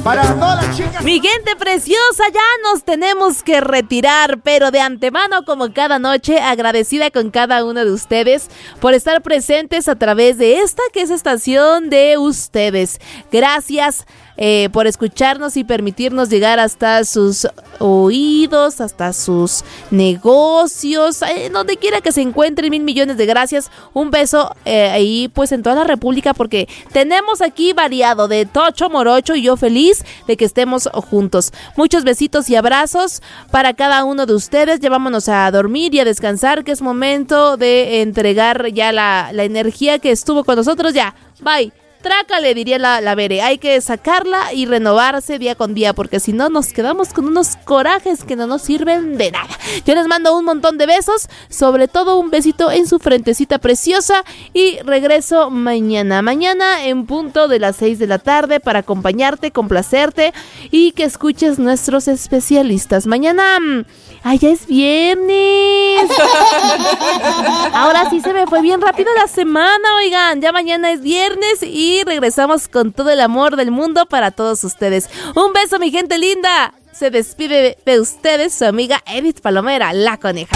Para todas las chicas. Mi gente preciosa, ya nos tenemos que retirar, pero de antemano, como cada noche, agradecida con cada uno de ustedes por estar presentes a través de esta que es estación de ustedes. Gracias por escucharnos y permitirnos llegar hasta sus oídos, hasta sus negocios, donde quiera que se encuentren. 1,000 millones de gracias. Un beso ahí pues en toda la república, porque tenemos aquí variado de tocho, morocho, y yo feliz de que estemos juntos. Muchos besitos y abrazos para cada uno de ustedes. Ya vámonos a dormir y a descansar, que es momento de entregar ya la energía que estuvo con nosotros. Ya, bye. Trácale, diría la Bere. Hay que sacarla y renovarse día con día, porque si no nos quedamos con unos corajes que no nos sirven de nada. Yo les mando un montón de besos, sobre todo un besito en su frentecita preciosa, y regreso mañana en punto de las 6 de la tarde para acompañarte, complacerte y que escuches nuestros especialistas. Mañana, ya es viernes. Ahora sí se me fue bien rápido la semana, oigan. Ya mañana es viernes y regresamos con todo el amor del mundo para todos ustedes. Un beso, mi gente linda. Se despide de ustedes su amiga Edith Palomera, la coneja.